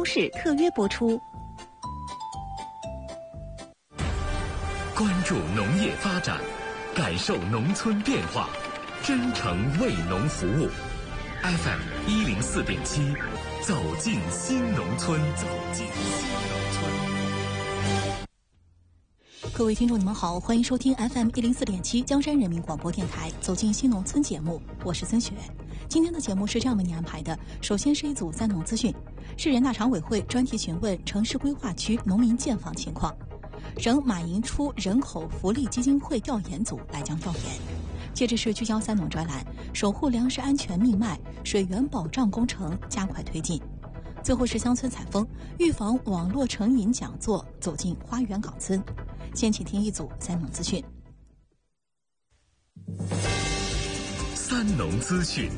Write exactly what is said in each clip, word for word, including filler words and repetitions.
市特约播出。 关注农业发展，感受农村变化，真诚为农服务。F M 一零四点七，走进新农村，走进新农村。 各位听众，你们好，欢迎收听 F M 一零四点七江山人民广播电台《走进新农村》节目，我是孙雪。今天的节目是这样为您安排的：首先是一组三农资讯，市人大常委会专题询问城市规划区农民建房情况，省马营出人口福利基金会调研组来江调研。接着是聚焦三农专栏，守护粮食安全命脉，水源保障工程加快推进。最后是乡村采风，预防网络成瘾讲座，走进花园岗村。先请听一组三农资讯。 三农资讯。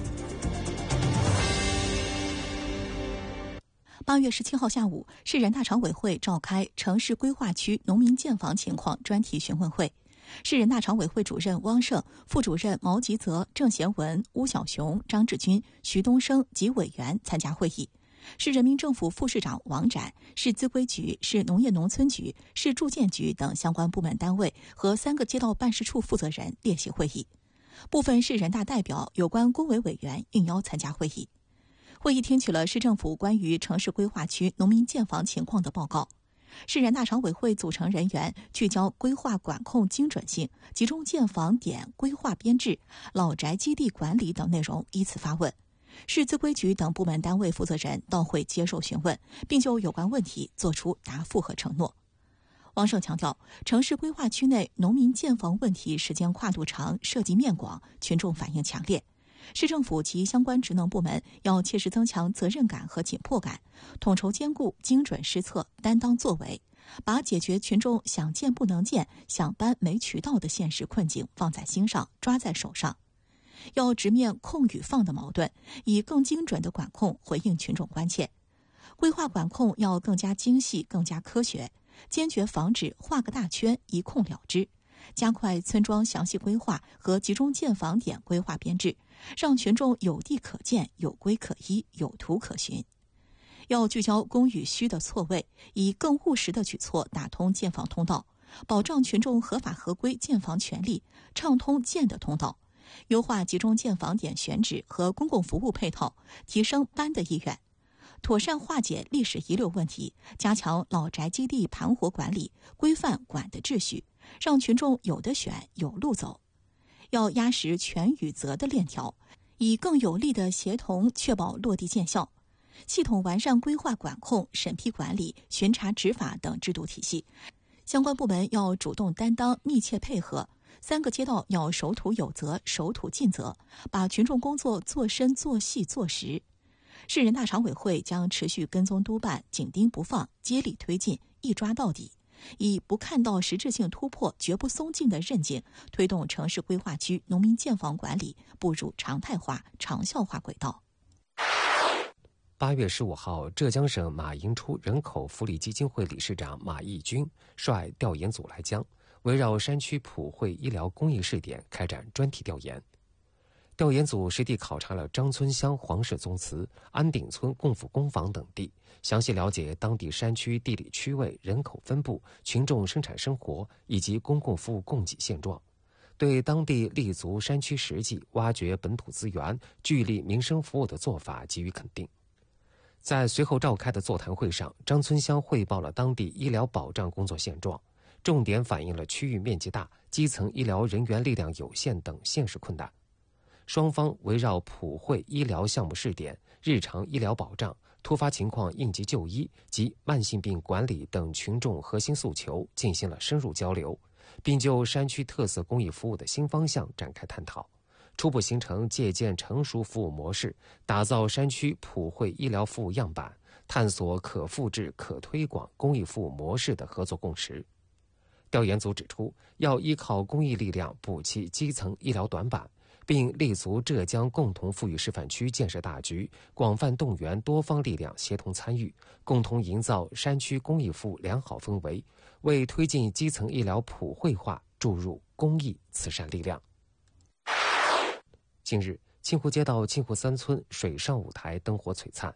八月十七号下午，市人大常委会召开城市规划区农民建房情况专题询问会。市人大常委会主任汪胜、副主任毛吉泽、郑贤文、邬小雄、张志军、徐东升及委员参加会议。市人民政府副市长王展、市资规局、市农业农村局、市住建局等相关部门单位和三个街道办事处负责人列席会议。部分市人大代表、有关工委委员应邀参加会议。会议听取了市政府关于城市规划区农民建房情况的报告。市人大常委会组成人员聚焦规划管控精准性、集中建房点规划编制、老宅基地管理等内容依次发问。市资规局等部门单位负责人到会接受询问，并就有关问题作出答复和承诺。汪胜强调，城市规划区内农民建房问题时间跨度长，涉及面广，群众反映强烈。市政府及相关职能部门要切实增强责任感和紧迫感，统筹兼顾，精准施策，担当作为，把解决群众想建不能建、想搬没渠道的现实困境放在心上，抓在手上。要直面控与放的矛盾，以更精准的管控回应群众关切。规划管控要更加精细、更加科学，坚决防止画个大圈一控了之。加快村庄详细规划和集中建房点规划编制，让群众有地可建、有规可依、有图可循。要聚焦供与需的错位，以更务实的举措打通建房通道，保障群众合法合规建房权利，畅通建的通道，优化集中建房点选址和公共服务配套，提升搬的意愿。妥善化解历史遗留问题，加强老宅基地盘活管理，规范管的秩序，让群众有得选、有路走。要压实权与责的链条，以更有力的协同确保落地见效。系统完善规划管控、审批管理、巡查执法等制度体系，相关部门要主动担当、密切配合。三个街道要守土有责、守土尽责，把群众工作做深、做细、做实。市人大常委会将持续跟踪督办，紧盯不放，接力推进，一抓到底，以不看到实质性突破绝不松劲的韧劲，推动城市规划区农民建房管理步入常态化、长效化轨道。 八月十五号，浙江省马营出人口福利基金会理事长马义军率调研组来江，围绕山区普惠医疗公益试点开展专题调研。调研组实地考察了张村乡黄氏宗祠、安顶村共府公房等地，详细了解当地山区地理区位、人口分布、群众生产生活以及公共服务供给现状，对当地立足山区实际、挖掘本土资源、聚力民生服务的做法给予肯定。在随后召开的座谈会上，张村乡汇报了当地医疗保障工作现状，重点反映了区域面积大、基层医疗人员力量有限等现实困难。双方围绕普惠医疗项目试点、日常医疗保障、突发情况应急就医及慢性病管理等群众核心诉求进行了深入交流，并就山区特色公益服务的新方向展开探讨，初步形成借鉴成熟服务模式，打造山区普惠医疗服务样板，探索可复制、可推广公益服务模式的合作共识。调研组指出，要依靠公益力量补齐基层医疗短板，并立足浙江共同富裕示范区建设大局，广泛动员多方力量协同参与，共同营造山区公益服务良好氛围，为推进基层医疗普惠化注入公益慈善力量。近日，清湖街道清湖三村水上舞台灯火璀璨，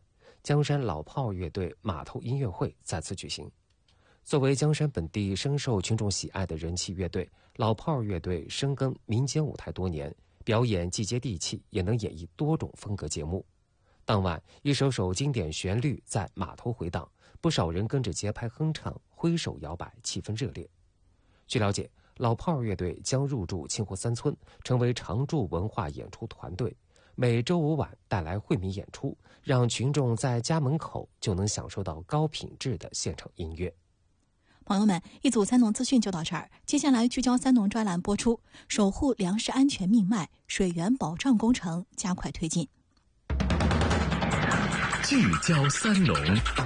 江山老炮儿乐队码头音乐会再次举行。作为江山本地深受群众喜爱的人气乐队，老炮儿乐队深耕民间舞台多年，表演既接地气，也能演绎多种风格节目。当晚，一首首经典旋律在码头回荡，不少人跟着节拍哼唱，挥手摇摆，气氛热烈。据了解，老炮儿乐队将入驻清湖三村，成为常驻文化演出团队，每周五晚带来惠民演出，让群众在家门口就能享受到高品质的现场音乐。 朋友们，一组三农资讯就到这儿，接下来聚焦三农专栏播出，守护粮食安全命脉，水源保障工程加快推进。 聚焦三农。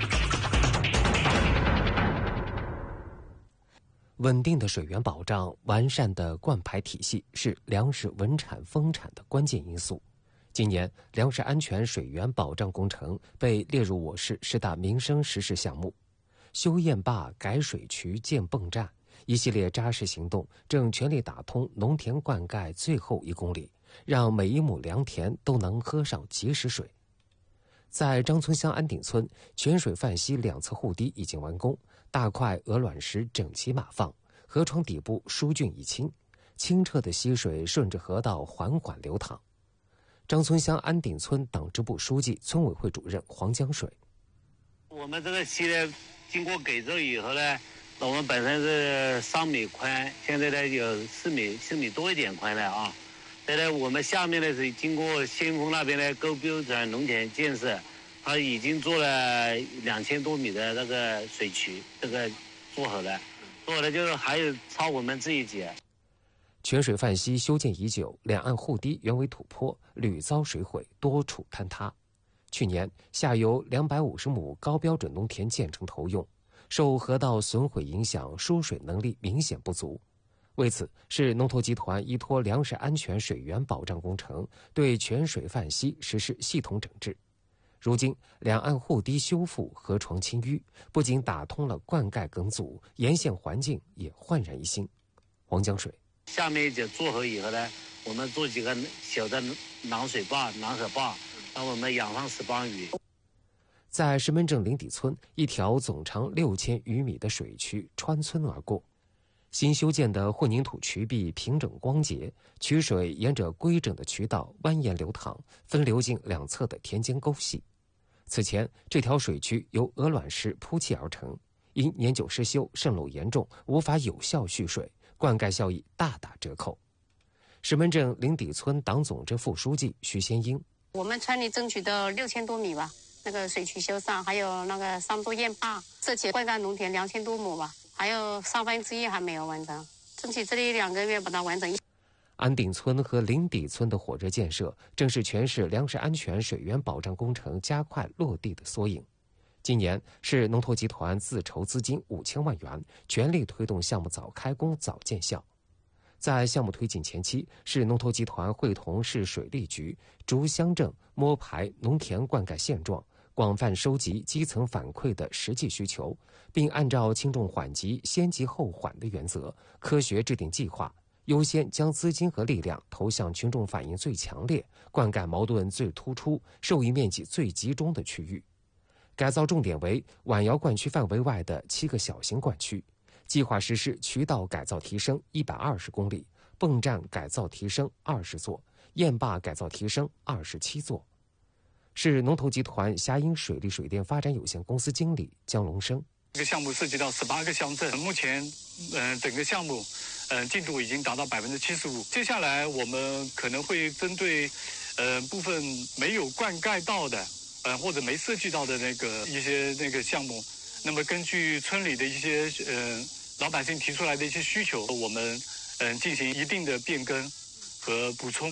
稳定的水源保障、完善的灌排体系是粮食稳产丰产的关键因素。今年，粮食安全水源保障工程被列入我市十大民生实事项目。修堰坝、改水渠、建泵站，一系列扎实行动正全力打通农田灌溉最后一公里，让每一亩良田都能喝上及时水。在张村乡安顶村，泉水泛溪两侧护堤已经完工，大块鹅卵石整齐码放，河床底部疏浚已清，清澈的溪水顺着河道缓缓流淌。张村乡安顶村党支部书记、村委会主任黄江水： 我们这个溪呢，经过改造以后呢，我们本身是三米宽，现在呢有四米四米多一点宽了啊。再来，我们下面呢是经过先锋那边的高标准农田建设，它已经做了两千多米的那个水渠，这个做好了，做好了就是还有超我们这一节。 泉水泛溪修建已久，两岸护堤原为土坡，屡遭水毁，多处坍塌。去年，下游两百五十亩高标准农田建成投用，受河道损毁影响，输水能力明显不足。为此，市农投集团依托粮食安全水源保障工程，对泉水泛溪实施系统整治。如今，两岸护堤修复、河床清淤，不仅打通了灌溉梗阻，沿线环境也焕然一新。黄江水： 下面一节做好以后呢，我们做几个小的南水坝、南河坝，让我们养上石斑鱼。 在石门镇林底村，一条总长六千余米的水渠穿村而过。新修建的混凝土渠壁平整光洁，渠水沿着规整的渠道蜿蜒流淌，分流进两侧的田间沟隙。此前，这条水渠由鹅卵石铺砌而成，因年久失修、渗漏严重，无法有效蓄水，灌溉效益大打折扣。石门镇林底村党总支副书记徐先英： 我们村里争取到六千多米吧，那个水渠修缮，还有那个三多堰坝，这起灌溉农田两千多亩吧。还有三分之一还没有完成，争取这里两个月把它完成。 安顶村和林底村的火热建设，正是全市粮食安全水源保障工程加快落地的缩影。今年，市农投集团自筹资金五千万元，全力推动项目早开工早见效。在项目推进前期，市农投集团会同市水利局逐乡镇摸排农田灌溉现状，广泛收集基层反馈的实际需求，并按照轻重缓急、先急后缓的原则，科学制定计划，优先将资金和力量投向群众反应最强烈、灌溉矛盾最突出、受益面积最集中的区域。改造重点为晚窑灌区范围外的七个小型灌区，计划实施渠道改造提升一百二十公里，泵站改造提升二十座，堰坝改造提升二十七座。市农投集团霞阴水利水电发展有限公司经理江龙生： 这个项目涉及到十八个乡镇，目前，嗯、呃，整个项目，嗯、呃，进度已经达到百分之七十五。接下来我们可能会针对，呃，部分没有灌溉到的，呃，或者没涉及到的那个一些那个项目，那么根据村里的一些呃老百姓提出来的一些需求，我们嗯、呃、进行一定的变更和补充。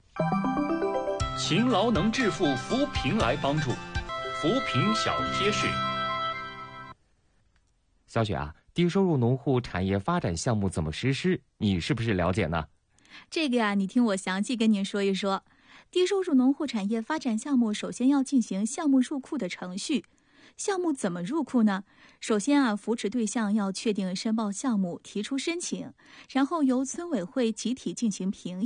勤劳能致富，扶贫来帮助。扶贫小贴士。 小雪啊，低收入农户产业发展项目怎么实施？你是不是了解呢？ 这个呀，你听我详细跟您说一说。低收入农户产业发展项目首先要进行项目入库的程序。项目怎么入库呢？首先啊，扶持对象要确定申报项目，提出申请，然后由村委会集体进行评议。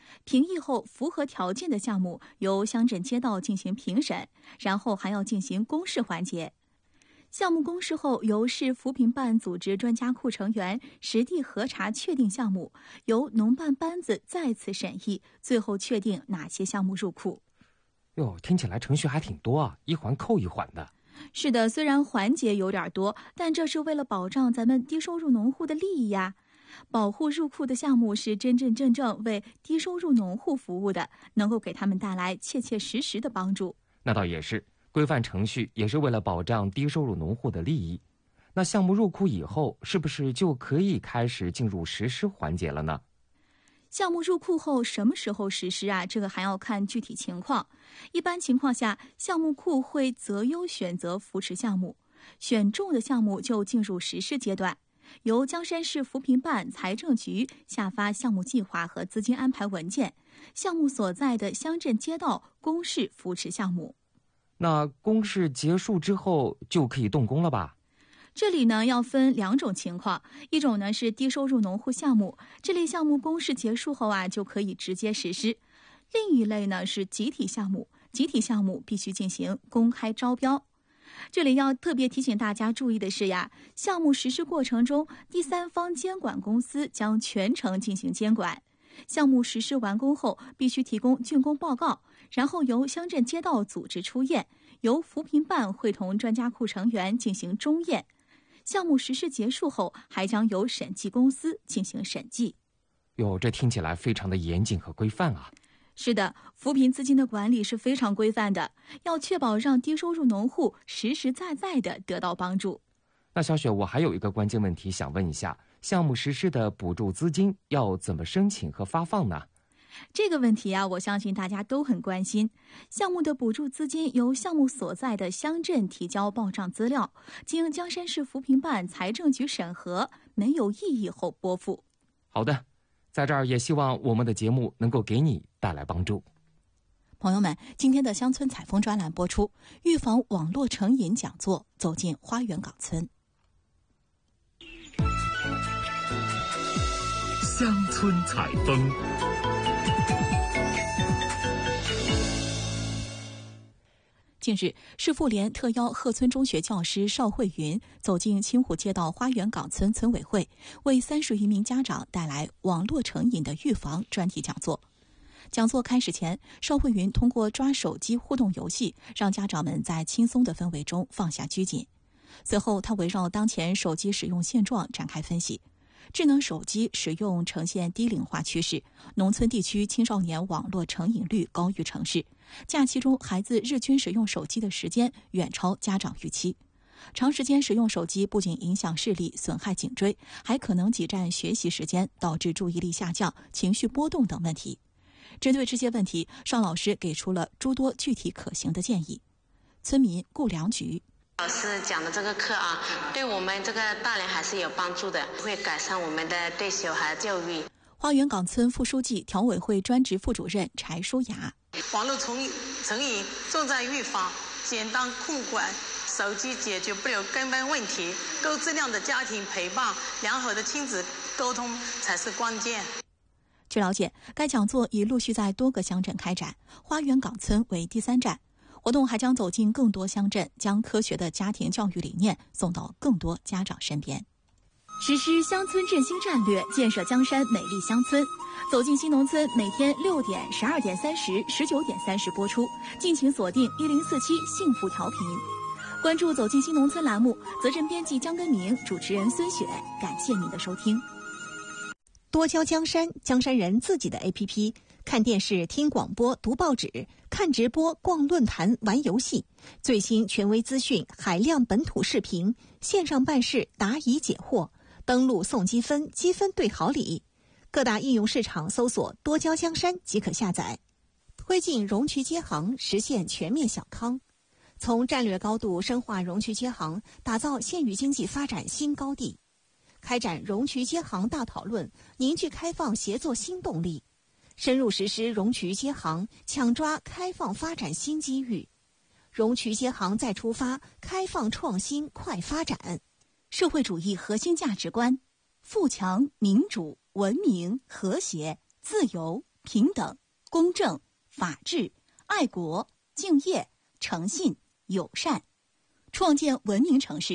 评议后符合条件的项目由乡镇街道进行评审，然后还要进行公示环节。项目公示后，由市扶贫办组织专家库成员实地核查确定项目，由农办班子再次审议，最后确定哪些项目入库。 哟，听起来程序还挺多啊，一环扣一环的。 是的，虽然环节有点多，但这是为了保障咱们低收入农户的利益呀。保护入库的项目是真真正正为低收入农户服务的，能够给他们带来切切实实的帮助。 那倒也是，规范程序也是为了保障低收入农户的利益。那项目入库以后，是不是就可以开始进入实施环节了呢？ 项目入库后什么时候实施啊？这个还要看具体情况。一般情况下，项目库会择优选择扶持项目，选中的项目就进入实施阶段，由江山市扶贫办、财政局下发项目计划和资金安排文件，项目所在的乡镇街道公示扶持项目。 那公示结束之后就可以动工了吧？ 这里呢要分两种情况，一种呢是低收入农户项目，这类项目公示结束后啊就可以直接实施；另一类呢是集体项目，集体项目必须进行公开招标。这里要特别提醒大家注意的是呀，项目实施过程中，第三方监管公司将全程进行监管。项目实施完工后，必须提供竣工报告，然后由乡镇街道组织出验，由扶贫办会同专家库成员进行中验。项目实施结束后，还将由审计公司进行审计。 哟，这听起来非常的严谨和规范啊。 是的，扶贫资金的管理是非常规范的，要确保让低收入农户实实在在的得到帮助。 那小雪，我还有一个关键问题想问一下，项目实施的补助资金要怎么申请和发放呢？ 这个问题啊，我相信大家都很关心。项目的补助资金由项目所在的乡镇提交报账资料，经江山市扶贫办、财政局审核，没有异议后拨付。 好的，在这儿也希望我们的节目能够给你带来帮助。 朋友们，今天的乡村采风专栏播出，预防网络成瘾讲座，走进花园岗村。 乡村采风。 近日，市妇联特邀鹤村中学教师邵慧云走进青湖街道花园岗村村委会，为三十余名家长带来网络成瘾的预防专题讲座。讲座开始前，邵慧云通过抓手机互动游戏，让家长们在轻松的氛围中放下拘谨。随后，他围绕当前手机使用现状展开分析。智能手机使用呈现低龄化趋势，农村地区青少年网络成瘾率高于城市，假期中孩子日均使用手机的时间远超家长预期。长时间使用手机不仅影响视力、损害颈椎，还可能挤占学习时间，导致注意力下降、情绪波动等问题。针对这些问题，邵老师给出了诸多具体可行的建议。村民顾良菊， 老师讲的这个课啊，对我们这个大人还是有帮助的，会改善我们的对小孩教育。 花园岗村副书记、调委会专职副主任柴淑雅， 网络成成瘾重在预防，简单控管，手机解决不了根本问题，高质量的家庭陪伴，良好的亲子沟通才是关键。 据了解，该讲座已陆续在多个乡镇开展，花园岗村为第三站。活动还将走进更多乡镇，将科学的家庭教育理念送到更多家长身边。 实施乡村振兴战略，建设江山美丽乡村。走进新农村，每天六点、十二点三十、十九点三十播出，敬请锁定一零四七幸福调频。关注走进新农村栏目，责任编辑江根明，主持人孙雪，感谢您的收听。 多交江山，江山人自己的 A P P， 看电视、听广播、读报纸，看直播、逛论坛、玩游戏，最新权威资讯，海量本土视频，线上办事，答疑解惑，登录送积分，积分兑好礼。各大应用市场搜索“多交江山”即可下载。推进容渠接行，实现全面小康。从战略高度深化容渠接行，打造县域经济发展新高地。开展容渠接行大讨论，凝聚开放协作新动力，深入实施容渠接行，抢抓开放发展新机遇。容渠接行再出发，开放创新快发展。 社会主义核心价值观：富强、民主、文明、和谐、自由、 平等、公正、法治、爱国、敬业、诚信、友善，创建文明城市。